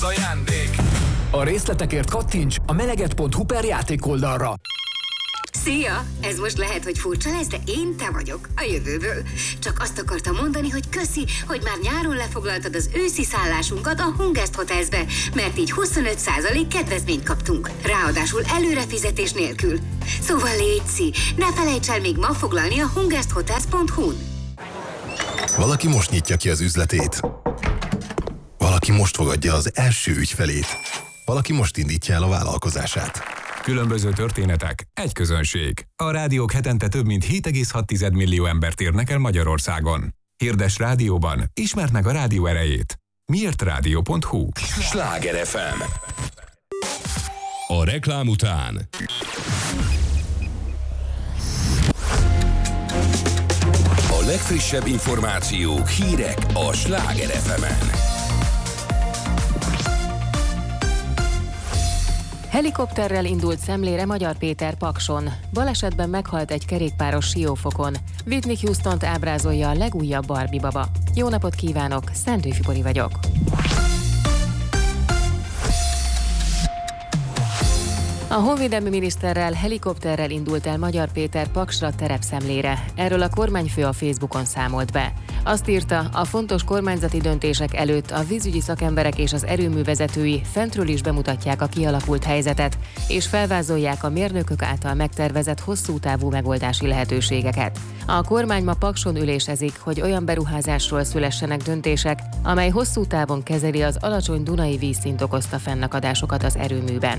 az ajándék. A részletekért kattints a meleget.hu per játék oldalra. Szia! Ez most lehet, hogy furcsa lesz, de én te vagyok, a jövőből. Csak azt akartam mondani, hogy köszi, hogy már nyáron lefoglaltad az őszi szállásunkat a Hungest Hotelsbe, mert így 25% kedvezményt kaptunk. Ráadásul előrefizetés nélkül. Szóval létszi, ne felejts el még ma foglalni a hungesthotels.hu-n. Valaki most nyitja ki az üzletét. Valaki most fogadja az első ügyfelét. Valaki most indítja el a vállalkozását. Különböző történetek, egy közönség. A rádiók hetente több mint 7,6 millió embert érnek el Magyarországon. Hirdes rádióban, ismerd meg a rádió erejét. Miértradio.hu. Sláger FM. A reklám után a legfrissebb információk, hírek a Sláger FM-en. Helikopterrel indult Szemlére Magyar Péter Pakson. Balesetben meghalt egy kerékpáros Siófokon. Whitney Houstont ábrázolja a legújabb Barbie baba. Jó napot kívánok, Szendő Fibori vagyok. A honvédelmi miniszterrel helikopterrel indult el Magyar Péter Paksra terepszemlére. Erről a kormányfő a Facebookon számolt be. Azt írta, a fontos kormányzati döntések előtt a vízügyi szakemberek és az erőművezetői fentről is bemutatják a kialakult helyzetet, és felvázolják a mérnökök által megtervezett hosszú távú megoldási lehetőségeket. A kormány ma Pakson ülésezik, hogy olyan beruházásról szülessenek döntések, amely hosszú távon kezeli az alacsony dunai vízszint okozta fennakadásokat az erőműben.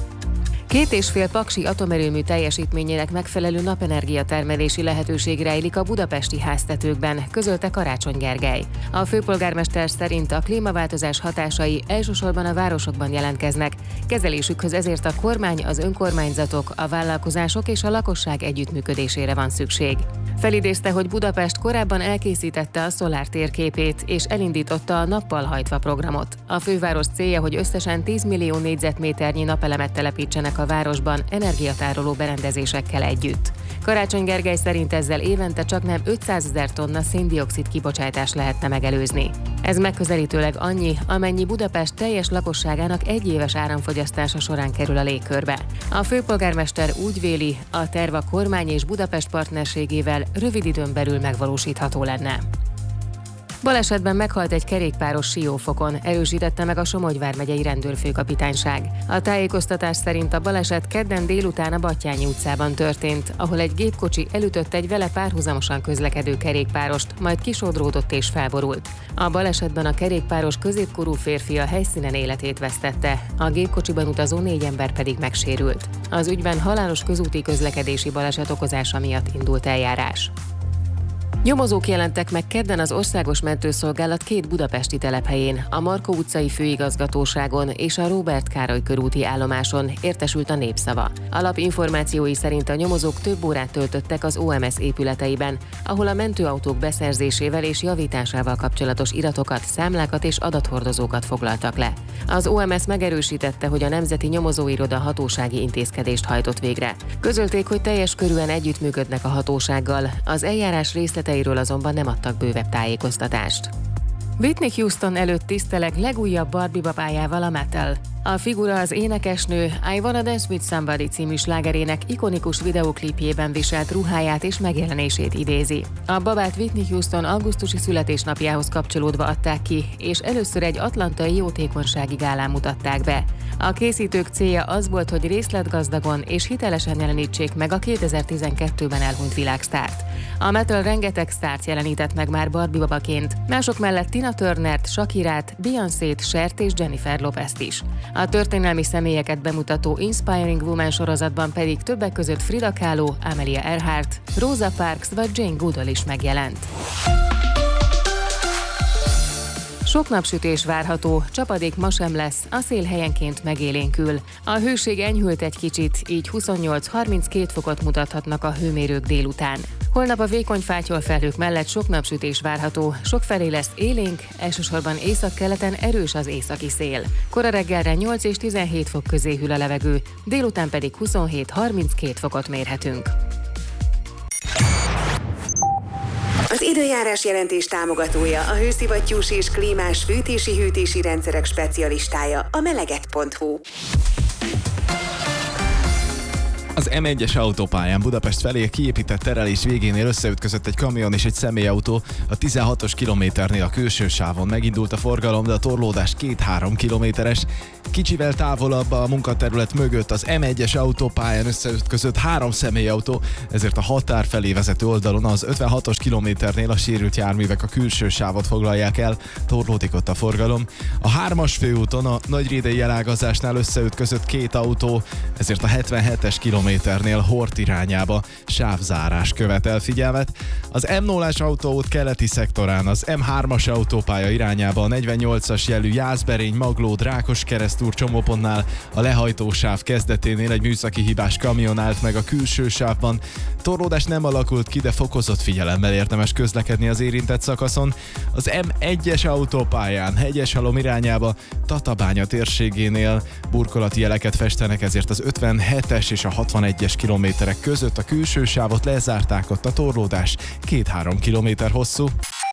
2,5 paksi atomerőmű teljesítményének megfelelő napenergia termelési lehetőség rejlik a budapesti háztetőkben, közölte Karácsony Gergely. A főpolgármester szerint a klímaváltozás hatásai elsősorban a városokban jelentkeznek, kezelésükhöz ezért a kormány, az önkormányzatok, a vállalkozások és a lakosság együttműködésére van szükség. Felidézte, hogy Budapest korábban elkészítette a Solar térképét és elindította a Nappal hajtva programot. A főváros célja, hogy összesen 10 millió négyzetméternyi napelemet telepítsenek a városban energiatároló berendezésekkel együtt. Karácsony Gergely szerint ezzel évente csaknem 500 000 tonna szén-dioxid kibocsátást lehetne megelőzni. Ez megközelítőleg annyi, amennyi Budapest teljes lakosságának egyéves áramfogyasztása során kerül a légkörbe. A főpolgármester úgy véli, a terv a kormány és Budapest partnerségével rövid időn belül megvalósítható lenne. Balesetben meghalt egy kerékpáros Siófokon, erősítette meg a Somogy vármegyei rendőrfőkapitányság. A tájékoztatás szerint a baleset kedden délután a Batthyány utcában történt, ahol egy gépkocsi elütött egy vele párhuzamosan közlekedő kerékpárost, majd kisodródott és felborult. A balesetben a kerékpáros középkorú férfi a helyszínen életét vesztette, a gépkocsiban utazó 4 ember pedig megsérült. Az ügyben halálos közúti közlekedési baleset okozása miatt indult eljárás. Nyomozók jelentek meg kedden az Országos Mentőszolgálat 2 budapesti telephelyén, a Markó utcai főigazgatóságon és a Róbert Károly körúti állomáson, értesült a Népszava. Alapinformációi szerint a nyomozók több órát töltöttek az OMS épületeiben, ahol a mentőautók beszerzésével és javításával kapcsolatos iratokat, számlákat és adathordozókat foglaltak le. Az OMS megerősítette, hogy a Nemzeti Nyomozóiroda hatósági intézkedést hajtott végre. Közölték, hogy teljes körűen együttműködnek a hatósággal, az eljárás részleteiről azonban nem adtak bővebb tájékoztatást. Whitney Houston előtt tiszteleg legújabb Barbie babájával a Mattel. A figura az énekesnő I Wanna Dance With Somebody című slágerének ikonikus videóklipjében viselt ruháját és megjelenését idézi. A babát Whitney Houston augusztusi születésnapjához kapcsolódva adták ki, és először egy atlantai jótékonysági gálán mutatták be. A készítők célja az volt, hogy részletgazdagon és hitelesen jelenítsék meg a 2012-ben elhunyt világsztárt. A Mattel rengeteg sztárt jelenített meg már Barbie babaként, mások mellett Tina Turnert, Shakirát, Beyoncét, Chert és Jennifer Lopezt is. A történelmi személyeket bemutató Inspiring Woman sorozatban pedig többek között Frida Kahlo, Amelia Earhart, Rosa Parks vagy Jane Goodall is megjelent. Sok napsütés várható, csapadék ma sem lesz, a szél helyenként megélénkül. A hőség enyhült egy kicsit, így 28-32 fokot mutathatnak a hőmérők délután. Holnap a vékony fátyolfelhők mellett sok napsütés várható, sokfelé lesz élénk, elsősorban északkeleten erős az északi szél. Kora reggelre 8 és 17 fok közé hűl a levegő, délután pedig 27-32 fokot mérhetünk. Az időjárás jelentés támogatója, a hőszivattyús és klímás fűtési-hűtési rendszerek specialistája, a meleget.hu. Az M1-es autópályán Budapest felé kiépített terelés végénél összeütközött egy kamion és egy személyautó. A 16-os kilométernél a külső sávon megindult a forgalom, de a torlódás 2-3 kilométeres. Kicsivel távolabb a munkaterület mögött az M1-es autópályán összeütközött 3 személyautó, ezért a határ felé vezető oldalon az 56-os kilométernél a sérült járművek a külső sávot foglalják el, torlódik ott a forgalom. A 3-as főúton a nagyrédei elágazásnál összeütközött 2 autó, ezért a 77-es kilométernél Hort irányába sávzárás követel figyelmet. Az M0-as autóút keleti szektorán az M3-as autópálya irányába a 48-as jelű Jászberény, Maglód, Rákoskeresztúr csomópontnál a lehajtósáv kezdeténél egy műszaki hibás kamion állt meg a külső sávban. Torlódás nem alakult ki, de fokozott figyelemmel érdemes közlekedni az érintett szakaszon. Az M1-es autópályán Hegyeshalom irányába Tatabánya térségénél burkolati jeleket festenek, ezért az 57-es és a 61-es kilométerek között a külső sávot lezárták, ott a torlódás 2-3 kilométer hosszú.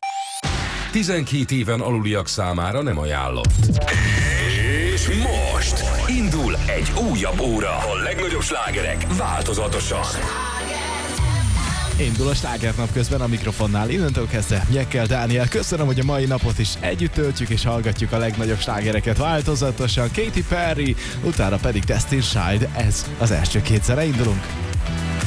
12 éven aluliak számára nem ajánlott. És most indul egy újabb óra. A legnagyobb slágerek változatosan. Indul a slágernap közben a mikrofonnál. Innentől kezdve Nyekkel Dániel. Köszönöm, hogy a mai napot is együtt töltjük és hallgatjuk a legnagyobb slágereket változatosan. Katy Perry, utána pedig Destiny Child. Ez az első 2 zene, indulunk.